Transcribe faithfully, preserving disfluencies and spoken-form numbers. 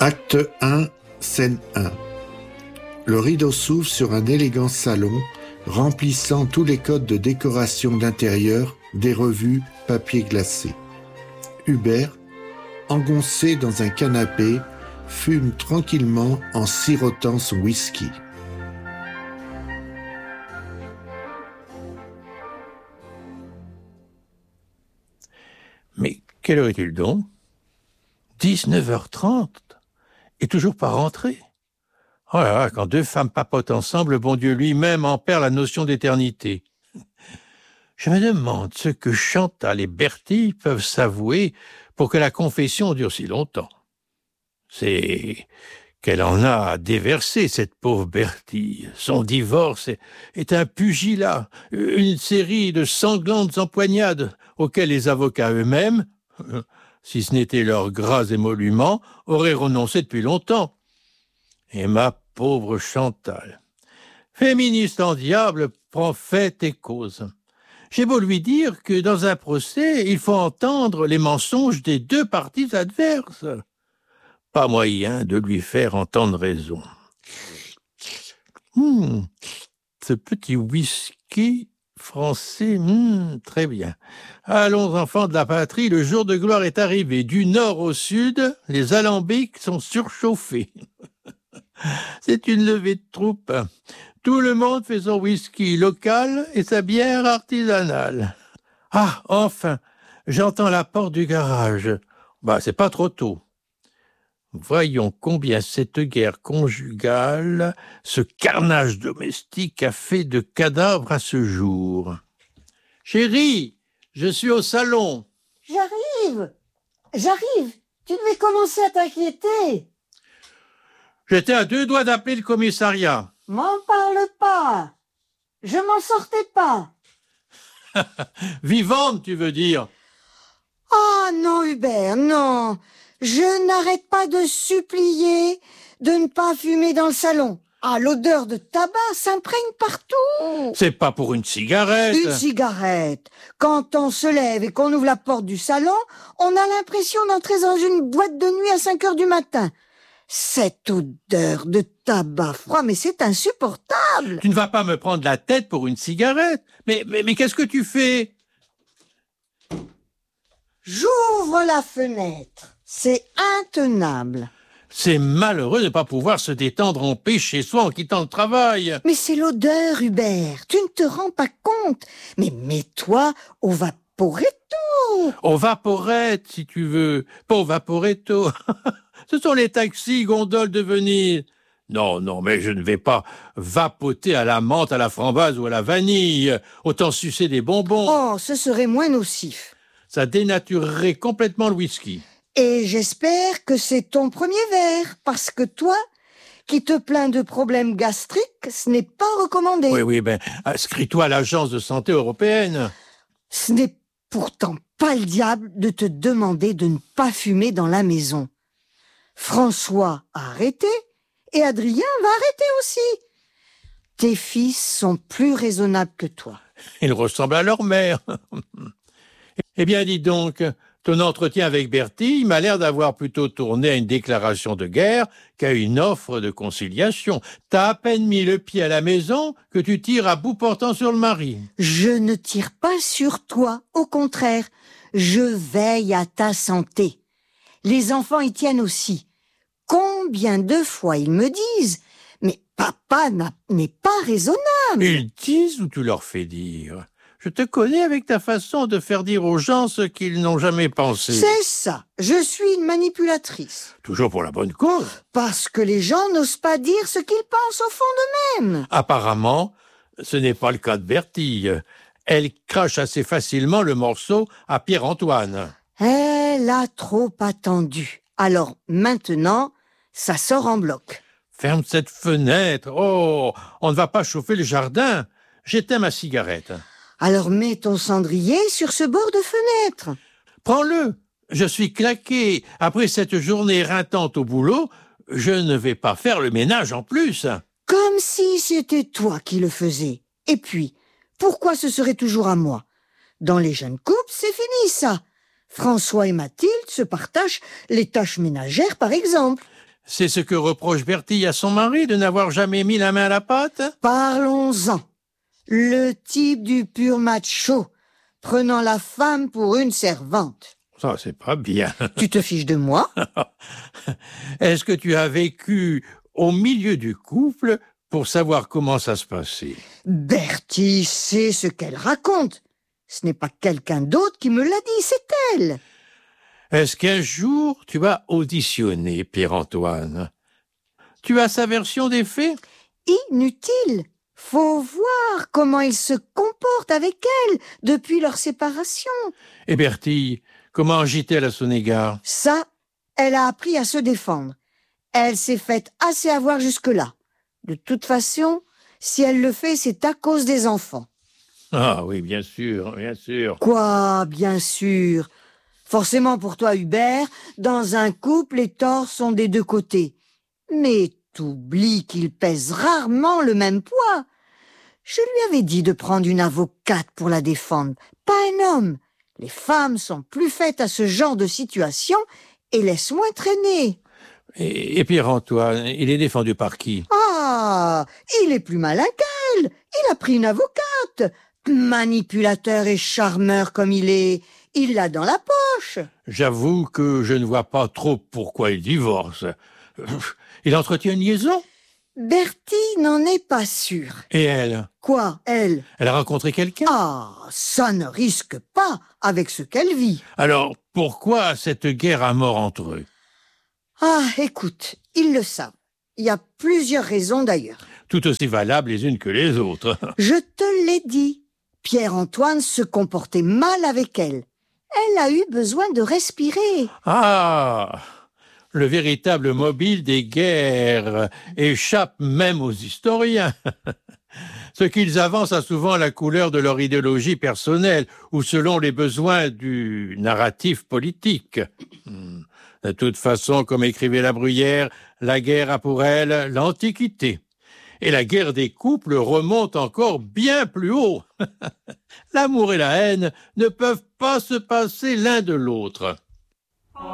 Acte un, scène un. Le rideau s'ouvre sur un élégant salon, remplissant tous les codes de décoration d'intérieur des revues papier glacé. Hubert, engoncé dans un canapé, fume tranquillement en sirotant son whisky. Mais quelle heure est-il donc ? dix-neuf heures trente et toujours pas rentré. Oh là là, quand deux femmes papotent ensemble, le bon Dieu lui-même en perd la notion d'éternité. Je me demande ce que Chantal et Bertie peuvent s'avouer pour que la confession dure si longtemps. C'est qu'elle en a déversé, cette pauvre Bertie. Son divorce est, est un pugilat, une série de sanglantes empoignades auxquelles les avocats eux-mêmes, si ce n'était leurs gras émoluments, auraient renoncé depuis longtemps. Et ma pauvre Chantal, féministe en diable, prend fait et cause. J'ai beau lui dire que dans un procès, il faut entendre les mensonges des deux parties adverses. Pas moyen de lui faire entendre raison. Mmh, ce petit whisky français, mmh, très bien. Allons, enfants de la patrie, le jour de gloire est arrivé. Du nord au sud, les alambics sont surchauffés. C'est une levée de troupe. Tout le monde fait son whisky local et sa bière artisanale. Ah, enfin, j'entends la porte du garage. Bah, c'est pas trop tôt. Voyons combien cette guerre conjugale, ce carnage domestique a fait de cadavres à ce jour. Chérie, je suis au salon. J'arrive, j'arrive. Tu devais commencer à t'inquiéter. J'étais à deux doigts d'appeler le commissariat. M'en parle pas. Je m'en sortais pas. Vivante, tu veux dire? Ah non, Hubert, non. Je n'arrête pas de supplier de ne pas fumer dans le salon. Ah, l'odeur de tabac s'imprègne partout. C'est pas pour une cigarette. Une cigarette. Quand on se lève et qu'on ouvre la porte du salon, on a l'impression d'entrer dans une boîte de nuit à cinq heures du matin. Cette odeur de tabac froid, mais c'est insupportable. Tu ne vas pas me prendre la tête pour une cigarette. Mais, mais, mais qu'est-ce que tu fais? J'ouvre la fenêtre. C'est intenable. C'est malheureux de ne pas pouvoir se détendre en paix chez soi en quittant le travail. Mais c'est l'odeur, Hubert. Tu ne te rends pas compte. Mais mets-toi au vaporetto. Au vaporette, si tu veux. Pas au vaporetto. Ce sont les taxis gondoles de Venise. Non, non, mais je ne vais pas vapoter à la menthe, à la framboise ou à la vanille. Autant sucer des bonbons. Oh, ce serait moins nocif. Ça dénaturerait complètement le whisky. Et j'espère que c'est ton premier verre, parce que toi, qui te plains de problèmes gastriques, ce n'est pas recommandé. Oui, oui, ben, inscris-toi à l'Agence de santé européenne. Ce n'est pourtant pas le diable de te demander de ne pas fumer dans la maison. François a arrêté et Adrien va arrêter aussi. Tes fils sont plus raisonnables que toi. Ils ressemblent à leur mère. Eh bien, dis donc, ton entretien avec Bertie m'a l'air d'avoir plutôt tourné à une déclaration de guerre qu'à une offre de conciliation. T'as à peine mis le pied à la maison que tu tires à bout portant sur le mari. Je ne tire pas sur toi, au contraire. Je veille à ta santé. Les enfants y tiennent aussi. Combien de fois ils me disent « Mais papa n'est pas raisonnable !» Ils disent ou tu leur fais dire? Je te connais avec ta façon de faire dire aux gens ce qu'ils n'ont jamais pensé. C'est ça. Je suis une manipulatrice. Toujours pour la bonne cause. Parce que les gens n'osent pas dire ce qu'ils pensent au fond d'eux-mêmes. Apparemment, ce n'est pas le cas de Bertie. Elle crache assez facilement le morceau à Pierre-Antoine. Elle a trop attendu. Alors maintenant, ça sort en bloc. Ferme cette fenêtre. Oh, on ne va pas chauffer le jardin. J'éteins ma cigarette. Alors mets ton cendrier sur ce bord de fenêtre. Prends-le. Je suis claqué. Après cette journée éreintante au boulot, je ne vais pas faire le ménage en plus. Comme si c'était toi qui le faisais. Et puis, pourquoi ce serait toujours à moi? Dans les jeunes couples, c'est fini ça. François et Mathilde se partagent les tâches ménagères, par exemple. C'est ce que reproche Bertille à son mari, de n'avoir jamais mis la main à la pâte? Parlons-en. Le type du pur macho, prenant la femme pour une servante. Ça, c'est pas bien. Tu te fiches de moi? Est-ce que tu as vécu au milieu du couple pour savoir comment ça se passait? Bertille sait ce qu'elle raconte. Ce n'est pas quelqu'un d'autre qui me l'a dit, c'est elle. Est-ce qu'un jour tu as auditionné Pierre-Antoine? Tu as sa version des faits? Inutile. Faut voir comment il se comporte avec elle depuis leur séparation. Et Bertille, comment agit-elle à son égard? Ça, elle a appris à se défendre. Elle s'est faite assez avoir jusque-là. De toute façon, si elle le fait, c'est à cause des enfants. Ah oui, bien sûr, bien sûr. Quoi, bien sûr? Forcément pour toi, Hubert, dans un couple, les torts sont des deux côtés. Mais t'oublies qu'ils pèsent rarement le même poids. Je lui avais dit de prendre une avocate pour la défendre, pas un homme. Les femmes sont plus faites à ce genre de situation et laissent moins traîner. Et, et Pierre-Antoine, il est défendu par qui? Ah, il est plus malin qu'elle. Il a pris une avocate. Manipulateur et charmeur comme il est, il l'a dans la poche. J'avoue que je ne vois pas trop pourquoi il divorce. Il entretient une liaison? Bertille n'en est pas sûre. Et elle? Quoi, elle? Elle a rencontré quelqu'un? Ah, ça ne risque pas avec ce qu'elle vit. Alors, pourquoi cette guerre à mort entre eux? Ah, écoute, ils le savent. Il y a plusieurs raisons d'ailleurs. Tout aussi valables les unes que les autres. Je te l'ai dit. Pierre-Antoine se comportait mal avec elle. Elle a eu besoin de respirer. Ah, le véritable mobile des guerres échappe même aux historiens. Ce qu'ils avancent a souvent la couleur de leur idéologie personnelle ou selon les besoins du narratif politique. De toute façon, comme écrivait La Bruyère, la guerre a pour elle l'Antiquité. Et la guerre des couples remonte encore bien plus haut. L'amour et la haine ne peuvent pas se passer l'un de l'autre.